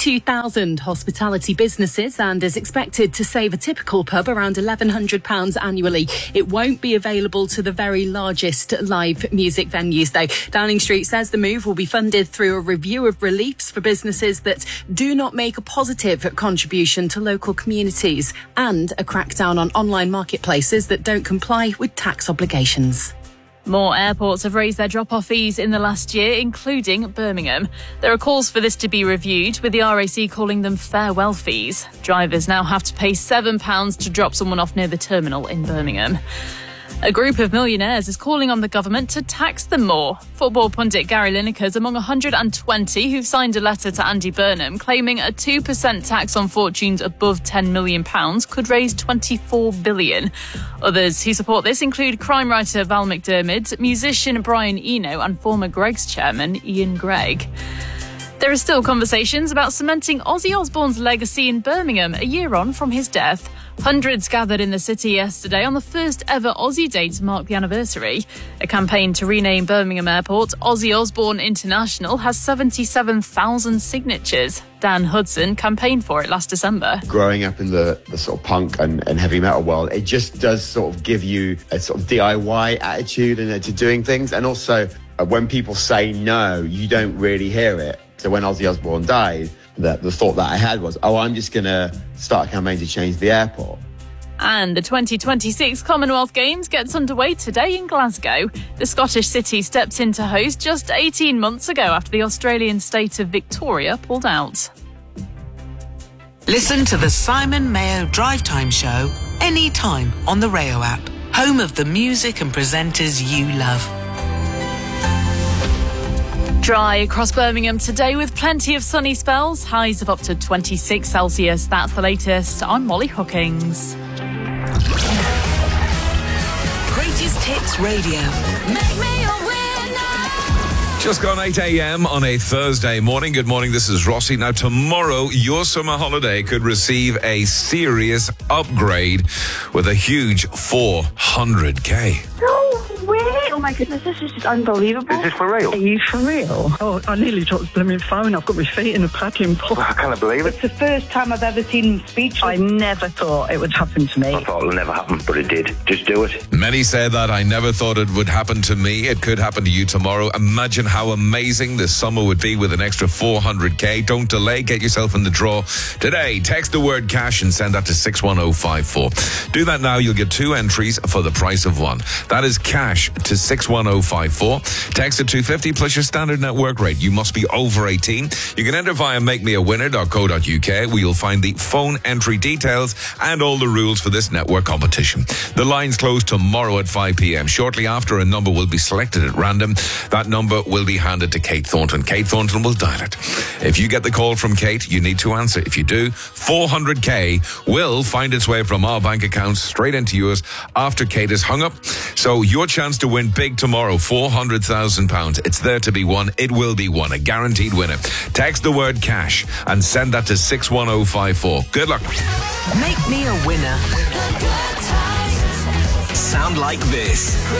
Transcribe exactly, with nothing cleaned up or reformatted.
thirty-two thousand hospitality businesses and is expected to save a typical pub around eleven hundred pounds annually. It won't be available to the very largest live music venues, though. Downing Street says the move will be funded through a review of reliefs for businesses that do not make a positive contribution to local communities and a crackdown on online marketplaces that don't comply with tax obligations. More airports have raised their drop-off fees in the last year, including Birmingham. There are calls for this to be reviewed, with the R A C calling them farewell fees. Drivers now have to pay seven pounds to drop someone off near the terminal in Birmingham. A group of millionaires is calling on the government to tax them more. Football pundit Gary Lineker is among one hundred twenty who've signed a letter to Andy Burnham claiming a two percent tax on fortunes above ten million pounds could raise twenty-four billion pounds. Others who support this include crime writer Val McDermid, musician Brian Eno and former Greggs chairman Ian Gregg. There are still conversations about cementing Ozzy Osbourne's legacy in Birmingham a year on from his death. Hundreds gathered in the city yesterday on the first ever Ozzy Day to mark the anniversary. A campaign to rename Birmingham Airport Ozzy Osbourne International has seventy-seven thousand signatures. Dan Hudson campaigned for it last December. Growing up in the, the sort of punk and, and heavy metal world, it just does sort of give you a sort of D I Y attitude and, uh, to doing things. And also, uh, when people say no, you don't really hear it. So when Ozzy Osbourne died, the, the thought that I had was, oh, I'm just going to start a campaign to change the airport. And the twenty twenty-six Commonwealth Games gets underway today in Glasgow. The Scottish city stepped in to host just eighteen months ago after the Australian state of Victoria pulled out. Listen to the Simon Mayo Drive Time Show anytime on the Rayo app, home of the music and presenters you love. Dry across Birmingham today with plenty of sunny spells, highs of up to twenty-six Celsius. That's the latest. I'm Molly Hookings. Greatest Hits Radio. Make me a winner. Just gone eight a.m. on a Thursday morning. Good morning, this is Rossi. Now, tomorrow, your summer holiday could receive a serious upgrade with a huge four hundred k. No way! Oh my goodness, this is just unbelievable. Is this for real? Are you for real? Oh, I nearly dropped the blooming phone. I've got my feet in a paddling pool. I can't believe it. It's the first time I've ever seen him speechless. I never thought it would happen to me. I thought it would never happen, but it did. Just do it. Many say that. I never thought it would happen to me. It could happen to you tomorrow. Imagine how amazing this summer would be with an extra four hundred k. Don't delay. Get yourself in the draw today. Text the word cash and send that to six one oh five four. Do that now. You'll get two entries for the price of one. That is cash to six one oh five four. Text at two fifty plus your standard network rate. You must be over eighteen. You can enter via make me a winner dot co dot uk, where you'll find the phone entry details and all the rules for this network competition. The lines close tomorrow at five p.m. Shortly after, a number will be selected at random. That number will be handed to Kate Thornton. Kate Thornton will dial it. If you get the call from Kate, you need to answer. If you do, four hundred k will find its way from our bank accounts straight into yours after Kate is hung up. So your chance to win big tomorrow, four hundred thousand pounds. It's there to be won. It will be won. A guaranteed winner. Text the word cash and send that to six one oh five four. Good luck. Make me a winner. Sound like this.